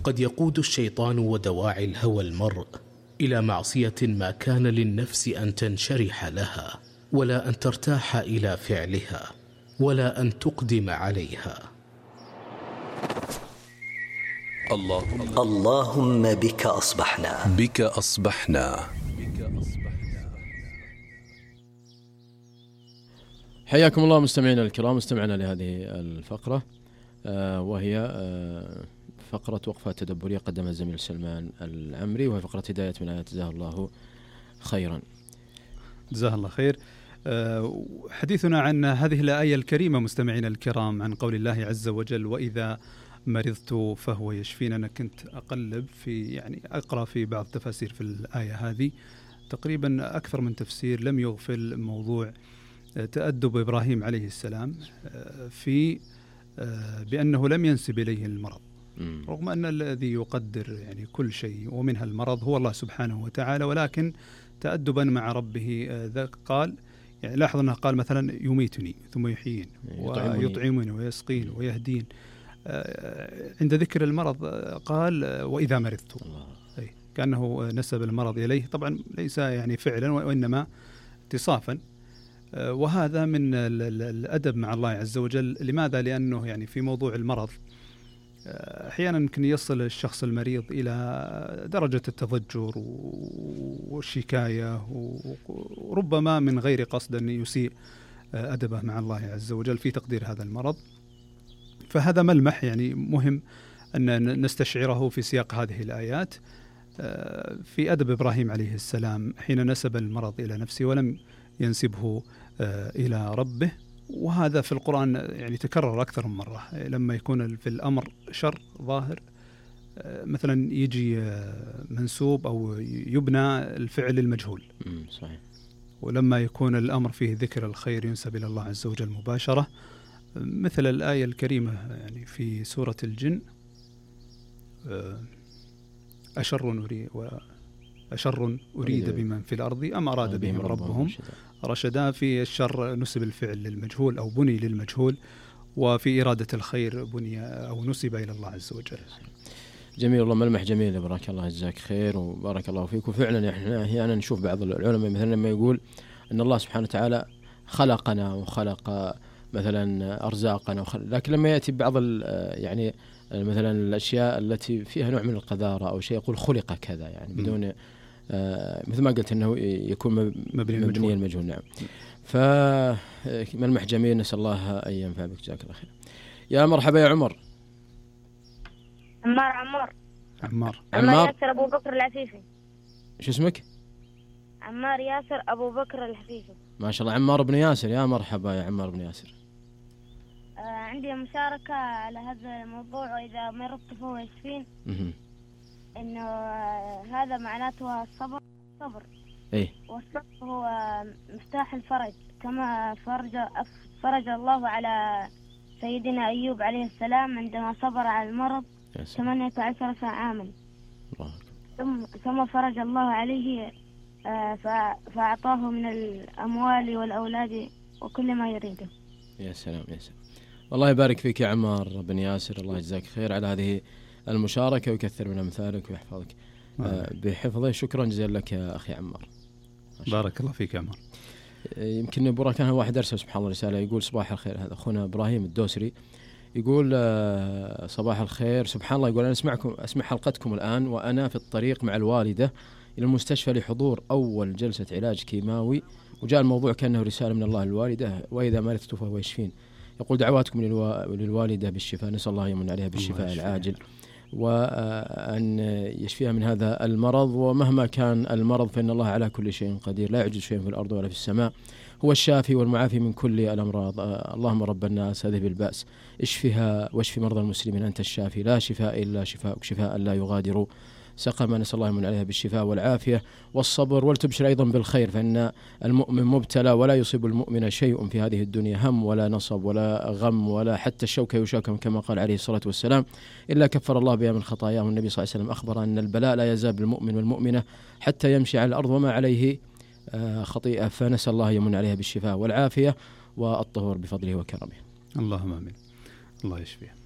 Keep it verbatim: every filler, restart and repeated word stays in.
قد يقود الشيطان ودواعي الهوى المرء إلى معصية ما كان للنفس أن تنشرح لها، ولا أن ترتاح إلى فعلها، ولا أن تقدم عليها. اللهم, اللهم بك أصبحنا بك أصبحنا. حياكم الله مستمعينا الكرام، استمعنا لهذه الفقرة آه وهي آه فقرة وقفة تدبرية قدمها الزميل سلمان العمري، وهي فقرة هداية من آيات جزاه الله خيرا. جزاه الله خير. آه حديثنا عن هذه الآية الكريمة مستمعينا الكرام، عن قول الله عز وجل: وإذا مرضت فهو يشفين. أنا كنت أقلب في يعني أقرأ في بعض تفاسير في الآية هذه، تقريبا أكثر من تفسير لم يغفل موضوع تأدب إبراهيم عليه السلام في بأنه لم ينسب إليه المرض، رغم أن الذي يقدر يعني كل شيء ومنها المرض هو الله سبحانه وتعالى، ولكن تأدبا مع ربه قال يعني لاحظ أنه قال مثلا يميتني ثم يحيين ويطعمني ويسقين ويهدين. عند ذكر المرض قال وإذا مرضت، كأنه نسب المرض إليه، طبعا ليس يعني فعلا وإنما اتصافا. وهذا من الأدب مع الله عز وجل. لماذا؟ لأنه يعني في موضوع المرض أحيانا يمكن يصل الشخص المريض إلى درجة التضجر والشكاية، وربما من غير قصد أن يسيء أدبه مع الله عز وجل في تقدير هذا المرض. فهذا ملمح يعني مهم أن نستشعره في سياق هذه الآيات في أدب إبراهيم عليه السلام حين نسب المرض إلى نفسه ولم ينسبه إلى ربه. وهذا في القرآن يعني تكرر أكثر من مرة، لما يكون في الأمر شر ظاهر مثلا يجي منسوب أو يبنى الفعل المجهول، صحيح. ولما يكون الأمر فيه ذكر الخير ينسب إلى الله عز وجل مباشرة، مثل الآية الكريمة يعني في سورة الجن: أشر نريد أشر أريد بمن في الأرض أم أراد بهم ربهم رشدا. في الشر نسب الفعل للمجهول أو بني للمجهول، وفي إرادة الخير بني أو نسب إلى الله عز وجل. جميل والله، ملمح جميل، بارك الله جزاك خير وبارك الله فيك. وفعلا احنا أحيانا نشوف بعض العلماء مثلا لما يقول أن الله سبحانه وتعالى خلقنا وخلق مثلا أرزاقنا وخلق، لكن لما يأتي بعض يعني مثلا الأشياء التي فيها نوع من القذارة أو شيء يقول خلق كذا، يعني بدون آه مثل ما قلت أنه يكون مبني المجهول. المجهول نعم. فملمح جميل، نسأل الله أن ينفع بك، جزاك الله خير. يا مرحبا يا عمر. عمار عمار عمار عمار ياسر أبو بكر العفيفي. شو اسمك؟ عمار ياسر أبو بكر العفيفي. ما شاء الله، عمار بن ياسر. يا مرحبا يا عمار بن ياسر. آه عندي مشاركة على هذا الموضوع، وإذا مرضت فهو يشفين. إنه هذا معناته الصبر صبر إيه؟ والصبر هو مفتاح الفرج، كما فرج فرج الله على سيدنا أيوب عليه السلام عندما صبر على المرض ثمانية عشر عاما، ثم ثم فرج الله عليه فأعطاه من الأموال والأولاد وكل ما يريده. يا سلام يا سلام، والله يبارك فيك يا عمار بن ياسر، الله يجزاك خير على هذه المشاركة ويكثر من أمثالك ويحفظك بحفظه. شكرا جزيلا لك يا أخي عمار، بارك الله فيك يا عمار. يمكن برا كان واحد أرسل سبحان الله رسالة يقول صباح الخير، هذا أخونا إبراهيم الدوسري يقول صباح الخير، سبحان الله، يقول أنا أسمعكم أسمع حلقتكم الآن وأنا في الطريق مع الوالدة إلى المستشفى لحضور أول جلسة علاج كيماوي، وجاء الموضوع كأنه رسالة من الله للوالدة: وإذا مرضت فهو يشفين. يقول دعواتكم للوالدة بالشفاء، نسأل الله يمن عليها بالشفاء العاجل وأن يشفيها من هذا المرض، ومهما كان المرض فإن الله على كل شيء قدير، لا يعجز شيء في الأرض ولا في السماء، هو الشافي والمعافي من كل الأمراض. اللهم رب الناس أذهب البأس، اشفها واشفي مرضى المسلمين، أنت الشافي لا شفاء إلا شفاءك، شفاء لا يغادر سقما. نسأل الله من عليها بالشفاء والعافية والصبر، ولتبشر أيضا بالخير، فإن المؤمن مبتلى ولا يصيب المؤمن شيء في هذه الدنيا، هم ولا نصب ولا غم ولا حتى الشوكة يشاكم كما قال عليه الصلاة والسلام، إلا كفر الله بها من خطاياه. والنبي صلى الله عليه وسلم أخبر أن البلاء لا يزال بالمؤمن والمؤمنة حتى يمشي على الأرض وما عليه خطيئة. فنسأل الله يمن عليها بالشفاء والعافية والطهور بفضله وكرمه. اللهم آمين. الله يشفيه.